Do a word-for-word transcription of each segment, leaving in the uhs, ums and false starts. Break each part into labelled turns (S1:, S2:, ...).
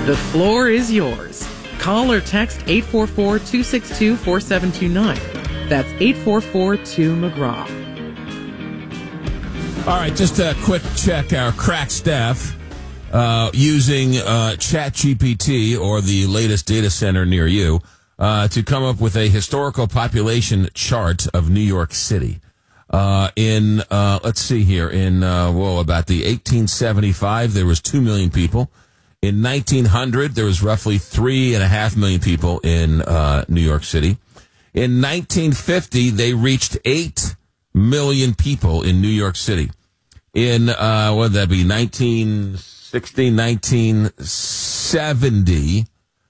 S1: The floor is yours. Call or text eight four four, two six two, four seven two nine. That's eight four four two McGraw.
S2: All right, just a quick check. Our crack staff uh, using uh, ChatGPT or the latest data center near you uh, to come up with a historical population chart of New York City. Uh, in, uh, let's see here, in, uh, whoa, about the eighteen seventy-five, there was two million people. In nineteen hundred, there was roughly three and a half million people in uh, New York City. In nineteen fifty, they reached eight million people in New York City. In, uh, what would that be, nineteen sixty, nineteen seventy,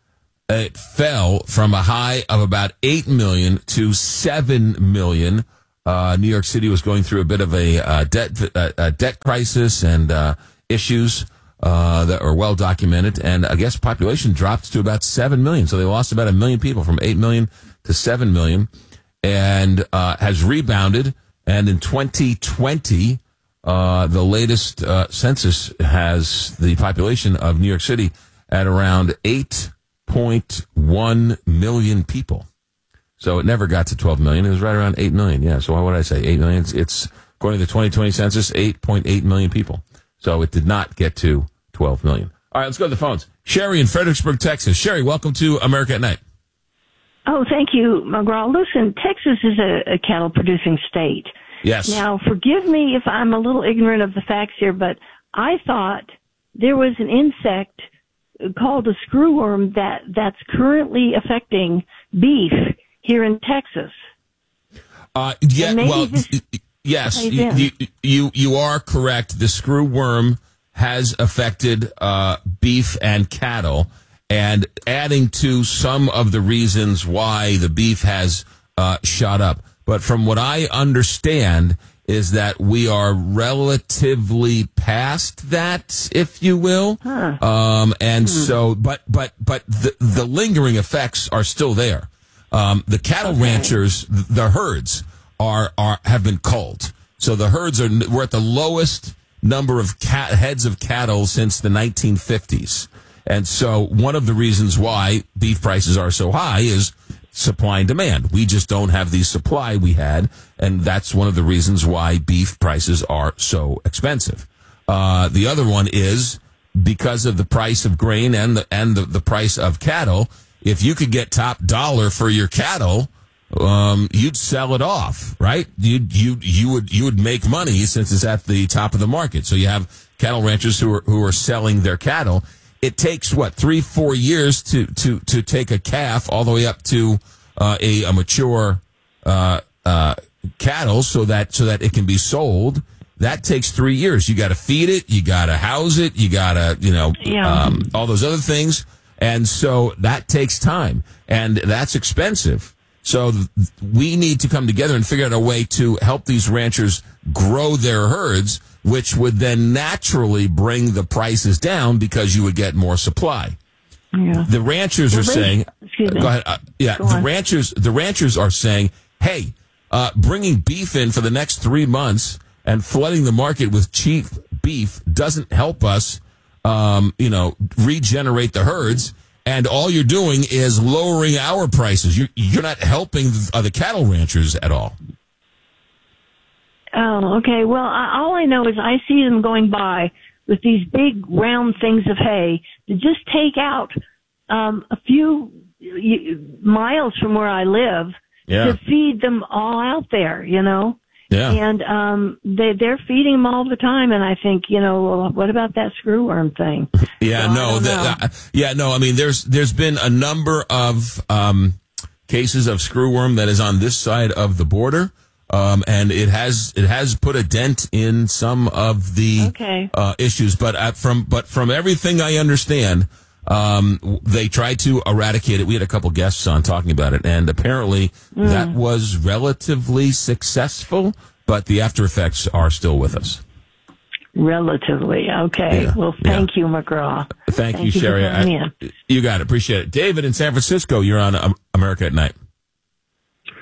S2: it fell from a high of about eight million to seven million. Uh, New York City was going through a bit of a uh, debt uh, a debt crisis and uh, issues uh, that are well documented. And I guess population dropped to about seven million. So they lost about a million people from eight million to seven million, and uh, has rebounded. And in twenty twenty, uh, the latest uh, census has the population of New York City at around eight point one million people. So it never got to twelve million. It was right around eight million. Yeah. So why would I say eight million? It's, it's according to the twenty twenty census, eight point eight million people. So it did not get to twelve million. All right, let's go to the phones. Sherry in Fredericksburg, Texas. Sherry, welcome to America at Night.
S3: Oh, thank you, McGraw. Listen, Texas is a, a cattle-producing state.
S2: Yes.
S3: Now, forgive me if I'm a little ignorant of the facts here, but I thought there was an insect called a screwworm that, that's currently affecting beef here in Texas.
S2: Uh, yeah, well, this, yes, you, you, you, you are correct. The screwworm has affected uh, beef and cattle, and adding to some of the reasons why the beef has uh, shot up. But from what I understand is that we are relatively past that, if you will. Huh. Um, and hmm. so, but, but, but the, the lingering effects are still there. Um, the cattle okay. ranchers, the herds are, are, have been culled. So the herds are, we're at the lowest number of cat, heads of cattle since the nineteen fifties. And so one of the reasons why beef prices are so high is supply and demand. We just don't have the supply we had. And that's one of the reasons why beef prices are so expensive. Uh, the other one is because of the price of grain and the, and the, the price of cattle. If you could get top dollar for your cattle, um, you'd sell it off, right? You you you would you would make money since it's at the top of the market. So you have cattle ranchers who are who are selling their cattle. It takes what three four years to to to take a calf all the way up to uh, a a mature uh, uh, cattle, so that so that it can be sold. That takes three years. You got to feed it, you got to house it, you got to you know
S3: yeah.
S2: um, all those other things. And so that takes time, and that's expensive. So th- we need to come together and figure out a way to help these ranchers grow their herds, which would then naturally bring the prices down because you would get more supply.
S3: Yeah.
S2: The ranchers
S3: well,
S2: are
S3: they,
S2: saying,
S3: excuse me.
S2: go ahead. Uh, yeah,
S3: go
S2: the
S3: on.
S2: ranchers, the ranchers are saying, hey, uh, bringing beef in for the next three months and flooding the market with cheap beef doesn't help us. Um, you know, regenerate the herds, and all you're doing is lowering our prices. You're, you're not helping the, uh, the cattle ranchers at all.
S3: Oh, okay. Well, I, all I know is I see them going by with these big round things of hay to just take out um, a few y- miles from where I live
S2: yeah.
S3: to feed them all out there, you know?
S2: Yeah.
S3: And um, they, they're feeding them all the time, and I think, you know, well, what about that screwworm thing?
S2: Yeah,
S3: so
S2: no, the, uh, yeah, no. I mean, there's there's been a number of um, cases of screwworm that is on this side of the border, um, and it has it has put a dent in some of the
S3: okay.
S2: uh, issues. But uh, from but from everything I understand, um, they tried to eradicate it. We had a couple guests on talking about it, and apparently mm. that was relatively successful. But the after effects are still with us.
S3: Relatively. Okay.
S2: Yeah.
S3: Well, thank
S2: yeah.
S3: you, McGraw.
S2: Thank,
S3: thank
S2: you,
S3: you,
S2: Sherry.
S3: I,
S2: you got it. Appreciate it. David in San Francisco, you're on um, America at Night.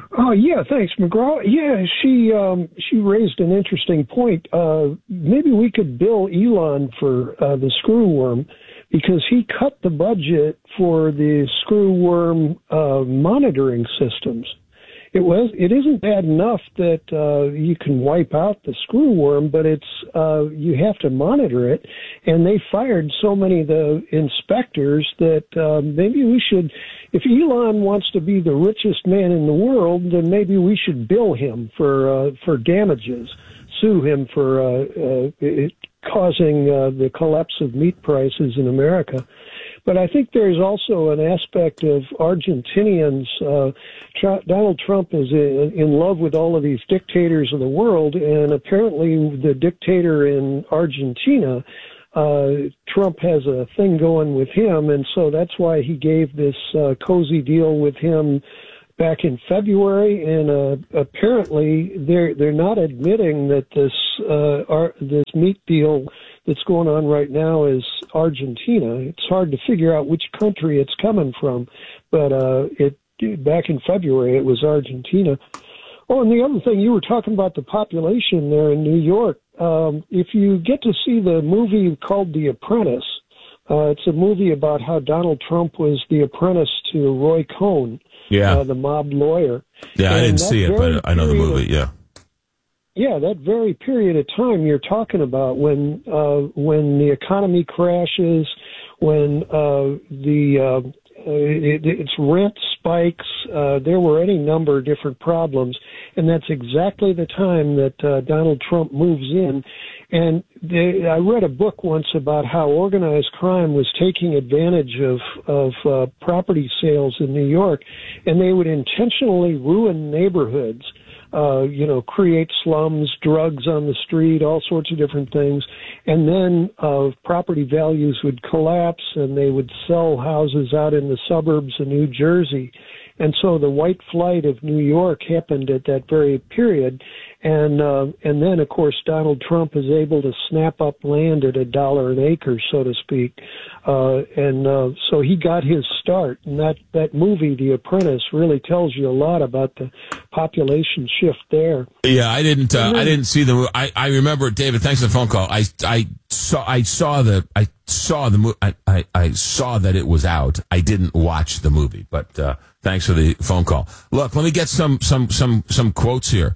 S4: Oh, yeah, thanks, McGraw. Yeah, she um, she raised an interesting point. Uh, maybe we could bill Elon for uh, the screwworm, because he cut the budget for the screwworm uh, monitoring systems. It was. It isn't bad enough that uh, you can wipe out the screwworm, but it's uh, you have to monitor it. And they fired so many of the inspectors that uh, maybe we should, if Elon wants to be the richest man in the world, then maybe we should bill him for uh, for damages, sue him for uh, uh, it, causing uh, the collapse of meat prices in America. But I think there's also an aspect of Argentinians. Uh, Tr- Donald Trump is in, in love with all of these dictators of the world, and apparently the dictator in Argentina, uh, Trump has a thing going with him, and so that's why he gave this uh, cozy deal with him back in February. And uh, apparently they're they're not admitting that this uh, ar- this meat deal that's going on right now is Argentina. It's hard to figure out which country it's coming from, but uh, it back in February it was Argentina. Oh, and the other thing, you were talking about the population there in New York. Um, if you get to see the movie called The Apprentice, uh, it's a movie about how Donald Trump was the apprentice to Roy Cohn,
S2: yeah,
S4: uh, the mob lawyer.
S2: Yeah,
S4: and
S2: I didn't see it, but I know the movie.
S4: Of,
S2: yeah.
S4: Yeah, that very period of time you're talking about, when uh, when the economy crashes, when uh, the uh, it, its rent spikes, uh, there were any number of different problems, and that's exactly the time that uh, Donald Trump moves in. And they, I read a book once about how organized crime was taking advantage of of uh, property sales in New York, and they would intentionally ruin neighborhoods. Uh, you know, create slums, drugs on the street, all sorts of different things. And then uh, property values would collapse, and they would sell houses out in the suburbs of New Jersey. And so the white flight of New York happened at that very period. And uh, and then, of course, Donald Trump is able to snap up land at a dollar an acre, so to speak. Uh, and uh, so he got his start. And that, that movie, The Apprentice, really tells you a lot about the population shift there.
S2: Yeah, I didn't. Uh,
S4: then,
S2: I didn't see the. I, I remember, David. Thanks for the phone call. I I saw. I saw the. I saw the movie. I, I I saw that it was out. I didn't watch the movie, but uh, thanks for the phone call. Look, let me get some some some some quotes here.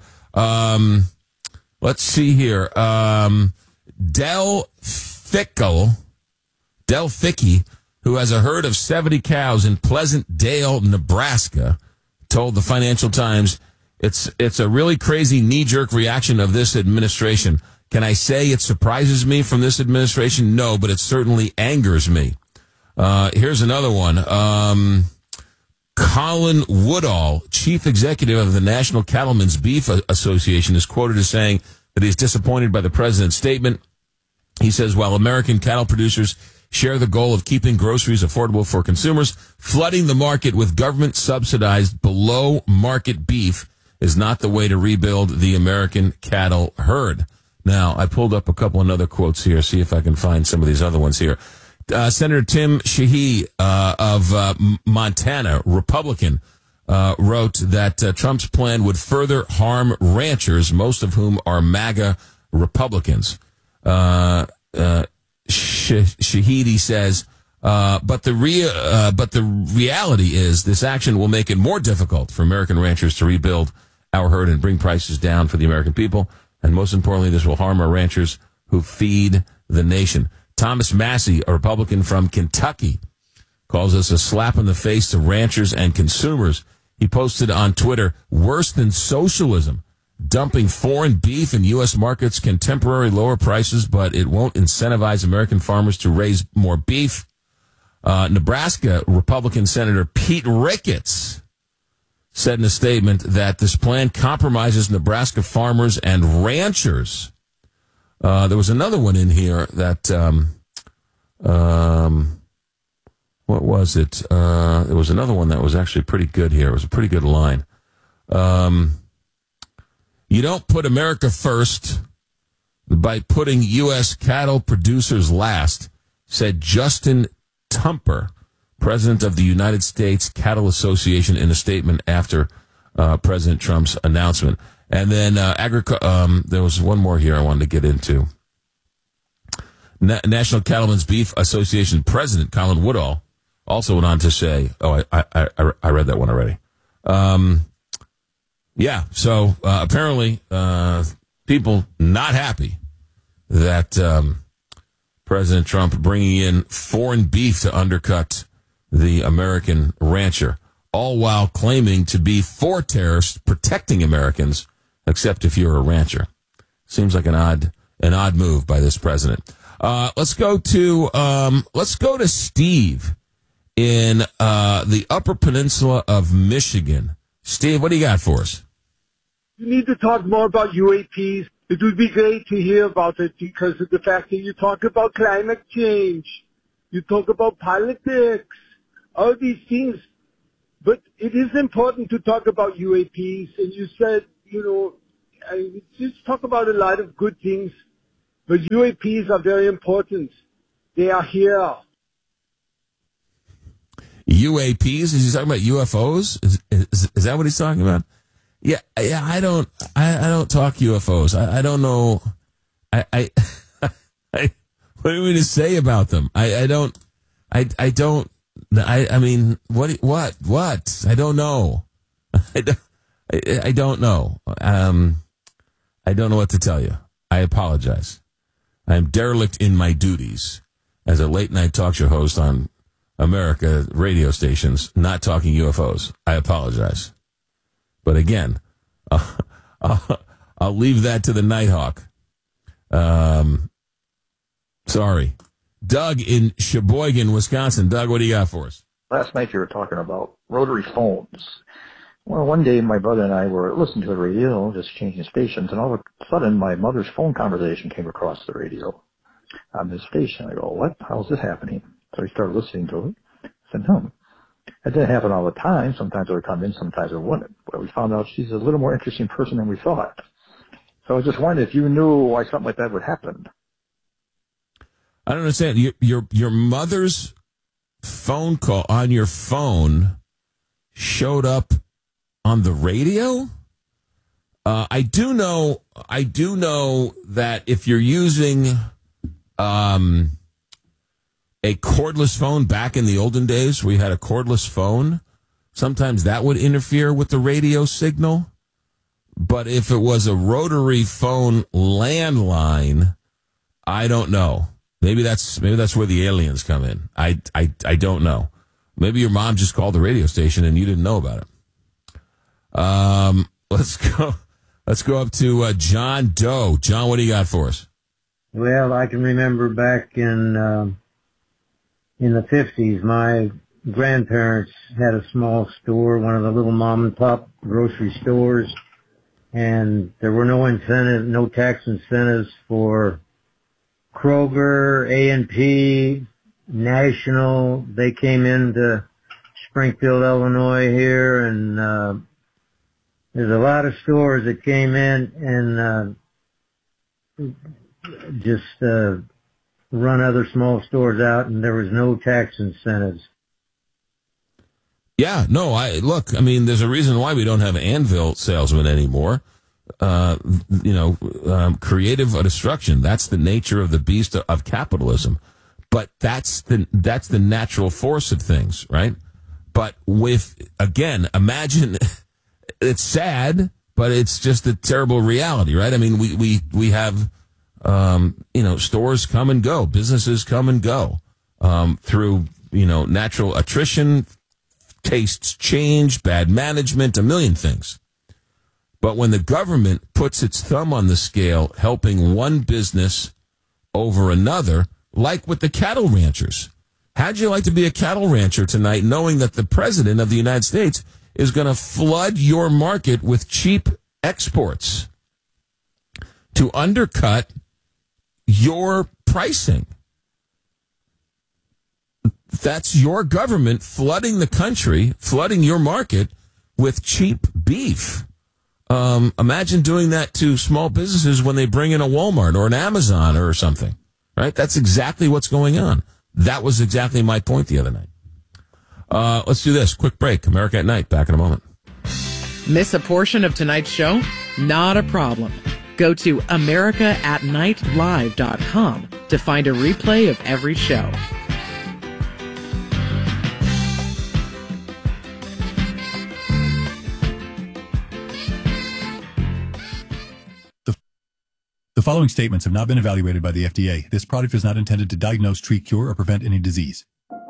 S2: Um, let's see here. Um, Del Fickle, Del Fickey, who has a herd of seventy cows in Pleasant Dale, Nebraska, told the Financial Times, it's it's a really crazy knee-jerk reaction of this administration. Can I say it surprises me from this administration? No, but it certainly angers me. Uh, here's another one. Um, Colin Woodall, chief executive of the National Cattlemen's Beef Association, is quoted as saying that he's disappointed by the president's statement. He says, while American cattle producers share the goal of keeping groceries affordable for consumers, flooding the market with government-subsidized below-market beef is not the way to rebuild the American cattle herd. Now, I pulled up a couple of other quotes here, see if I can find some of these other ones here. Uh, Senator Tim Sheehy uh, of uh, Montana, Republican, uh, wrote that uh, Trump's plan would further harm ranchers, most of whom are MAGA Republicans. Uh, uh, Shahidi says, uh, but the rea- uh, but the reality is this action will make it more difficult for American ranchers to rebuild our herd and bring prices down for the American people. And most importantly, this will harm our ranchers who feed the nation. Thomas Massey, a Republican from Kentucky, calls us a slap in the face to ranchers and consumers. He posted on Twitter, worse than socialism. Dumping foreign beef in U S markets can temporarily lower prices, but it won't incentivize American farmers to raise more beef. Uh, Nebraska Republican Senator Pete Ricketts said in a statement that this plan compromises Nebraska farmers and ranchers. Uh, there was another one in here that, um, um, what was it? Uh, there was another one that was actually pretty good here. It was a pretty good line. Um, you don't put America first by putting U S cattle producers last, said Justin Tumper, president of the United States Cattle Association, in a statement after uh, President Trump's announcement. And then uh, agric- um, there was one more here I wanted to get into. Na- National Cattlemen's Beef Association President Colin Woodall also went on to say, oh, I, I, I, I read that one already. Um, yeah, so uh, apparently uh, people not happy that um, President Trump bringing in foreign beef to undercut the American rancher, all while claiming to be for tariffs protecting Americans, except if you're a rancher. Seems like an odd an odd move by this president. Uh, let's go to um, let's go to Steve in uh, the Upper Peninsula of Michigan. Steve, what do you got for us?
S5: You need to talk more about U A Ps. It would be great to hear about it because of the fact that you talk about climate change, you talk about politics, all these things. But it is important to talk about U A Ps. And you said, you know, I just talk about a lot of good things. But U A Ps are very important. They are here.
S2: U A Ps? Is he talking about U F Os? Is, is, is that what he's talking about? Yeah, yeah. I don't, I, I don't talk U F Os. I, I don't know. I, I, I, what do you mean to say about them? I, I don't, I, I don't. I, I mean, what, what, what? I don't know. I don't, I, I don't know. Um, I don't know what to tell you. I apologize. I am derelict in my duties as a late night talk show host on America radio stations, not talking U F Os. I apologize. But again, uh, I'll, I'll leave that to the Nighthawk. Um, sorry. Doug in Sheboygan, Wisconsin. Doug, what do you got for us?
S6: Last night you were talking about rotary phones. Well, one day my brother and I were listening to the radio, just changing stations, and all of a sudden my mother's phone conversation came across the radio on this station. I go, what? How's this happening? So I started listening to it. I said, hmm. It didn't happen all the time. Sometimes it would come in, sometimes it wouldn't. But we found out she's a little more interesting person than we thought. So I was just wondering if you knew why something like that would happen.
S2: I don't understand. Your your, your mother's phone call on your phone showed up on the radio? Uh, I do know. I do know that if you're using um, a cordless phone back in the olden days, we had a cordless phone. Sometimes that would interfere with the radio signal. But if it was a rotary phone landline, I don't know. Maybe that's maybe that's where the aliens come in. I, I, I don't know. Maybe your mom just called the radio station and you didn't know about it. Um, let's go. Let's go up to uh, John Doe. John, what do you got for us?
S7: Well, I can remember back in uh, in the fifties, my grandparents had a small store, one of the little mom and pop grocery stores, and there were no incentives, no tax incentives for Kroger, A and P, National. They came into Springfield, Illinois here, and uh, there's a lot of stores that came in and uh, just uh, run other small stores out, and there was no tax incentives.
S2: Yeah, no, I look, I mean, there's a reason why we don't have Anvil salesmen anymore. Uh, you know, um, creative destruction. That's the nature of the beast of capitalism. But that's the that's the natural force of things, right? But with, again, imagine, it's sad, but it's just a terrible reality, right? I mean, we, we, we have, um, you know, stores come and go, businesses come and go, um, through, you know, natural attrition, tastes change, bad management, a million things. But when the government puts its thumb on the scale, helping one business over another, like with the cattle ranchers. How'd you like to be a cattle rancher tonight, knowing that the president of the United States is going to flood your market with cheap exports to undercut your pricing? That's your government flooding the country, flooding your market with cheap beef. Um, imagine doing that to small businesses when they bring in a Walmart or an Amazon or something, right? That's exactly what's going on. That was exactly my point the other night. Uh, let's do this. Quick break. America at Night. Back in a moment.
S1: Miss a portion of tonight's show? Not a problem. Go to america at night live dot com to find a replay of every show.
S8: The following statements have not been evaluated by the F D A. This product is not intended to diagnose, treat, cure, or prevent any disease.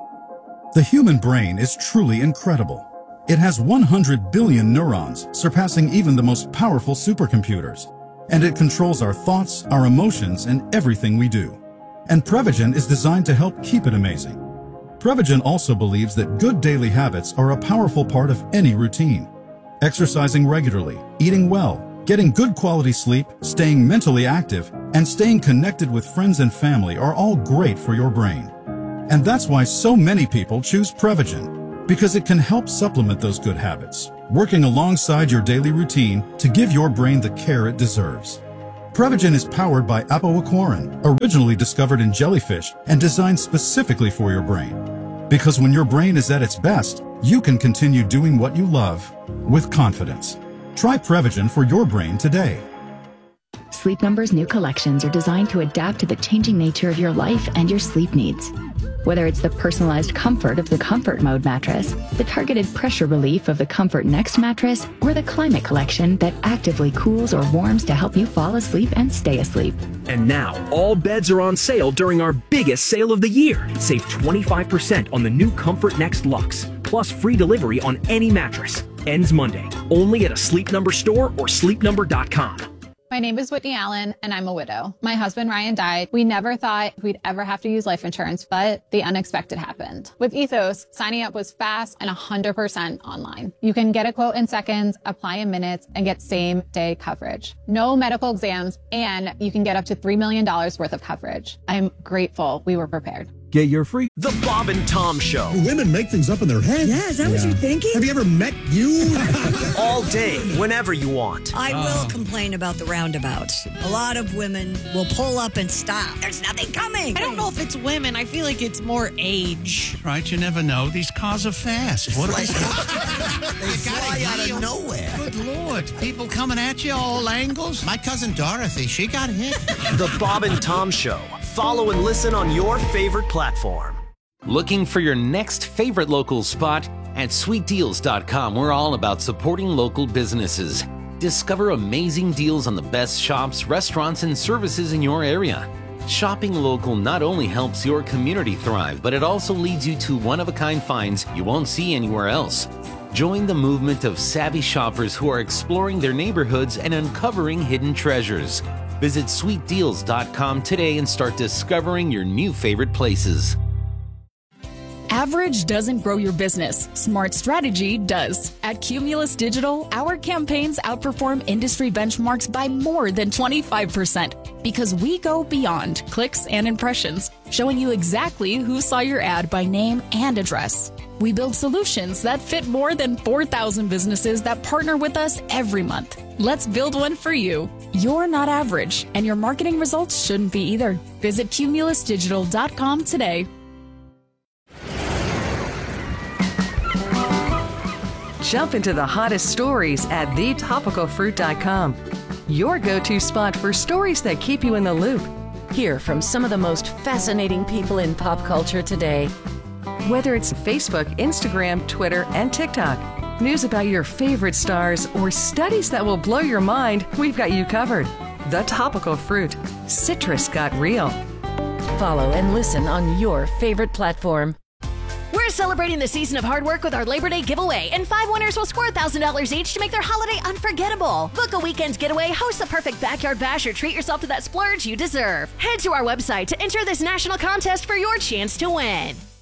S9: The human brain is truly incredible. It has one hundred billion neurons, surpassing even the most powerful supercomputers. And it controls our thoughts, our emotions, and everything we do. And Prevagen is designed to help keep it amazing. Prevagen also believes that good daily habits are a powerful part of any routine. Exercising regularly, eating well, getting good quality sleep, staying mentally active, and staying connected with friends and family are all great for your brain. And that's why so many people choose Prevagen, because it can help supplement those good habits, working alongside your daily routine to give your brain the care it deserves. Prevagen is powered by apoaquarin, originally discovered in jellyfish and designed specifically for your brain. Because when your brain is at its best, you can continue doing what you love with confidence. Try Prevagen for your brain today.
S10: Sleep Number's new collections are designed to adapt to the changing nature of your life and your sleep needs. Whether it's the personalized comfort of the Comfort Mode mattress, the targeted pressure relief of the Comfort Next mattress, or the Climate Collection that actively cools or warms to help you fall asleep and stay asleep.
S11: And now, all beds are on sale during our biggest sale of the year. Save twenty-five percent on the new Comfort Next Luxe, plus free delivery on any mattress. Ends Monday, only at a Sleep Number store or sleep number dot com.
S12: My name is Whitney Allen, and I'm a widow. My husband, Ryan, died. We never thought we'd ever have to use life insurance, but the unexpected happened. With Ethos, signing up was fast and one hundred percent online. You can get a quote in seconds, apply in minutes, and get same-day coverage. No medical exams, and you can get up to three million dollars worth of coverage. I'm grateful we were prepared.
S11: Get your free The Bob and Tom Show.
S13: Women make things up in their head.
S14: Yeah, is that yeah. what you're thinking?
S13: Have you ever met you?
S11: All day, whenever you want.
S14: I will uh. complain about the roundabouts. A lot of women will pull up and stop. There's nothing coming.
S15: I don't know if it's women. I feel like it's more age.
S13: Right, you never know. These cars are fast. What
S16: they fly out of nowhere.
S13: Good Lord. People coming at you all angles. My cousin Dorothy, she got hit.
S11: The Bob and Tom Show. Follow and listen on your favorite platform.
S17: Looking for your next favorite local spot? At sweet deals dot com, we're all about supporting local businesses. Discover amazing deals on the best shops, restaurants, and services in your area. Shopping local not only helps your community thrive, but it also leads you to one-of-a-kind finds you won't see anywhere else. Join the movement of savvy shoppers who are exploring their neighborhoods and uncovering hidden treasures. Visit sweet deals dot com today and start discovering your new favorite places.
S18: Average doesn't grow your business. Smart strategy does. At Cumulus Digital, our campaigns outperform industry benchmarks by more than twenty-five percent because we go beyond clicks and impressions, showing you exactly who saw your ad by name and address. We build solutions that fit more than four thousand businesses that partner with us every month. Let's build one for you. You're not average, and your marketing results shouldn't be either. Visit Cumulus Digital dot com today.
S19: Jump into the hottest stories at the topical fruit dot com. Your go-to spot for stories that keep you in the loop.
S20: Hear from some of the most fascinating people in pop culture today.
S19: Whether it's Facebook, Instagram, Twitter, and TikTok, news about your favorite stars, or studies that will blow your mind, we've got you covered. The Topical Fruit. Citrus got real.
S20: Follow and listen on your favorite platform.
S21: We're celebrating the season of hard work with our Labor Day giveaway, and five winners will score one thousand dollars each to make their holiday unforgettable. Book a weekend getaway, host the perfect backyard bash, or treat yourself to that splurge you deserve. Head to our website to enter this national contest for your chance to win.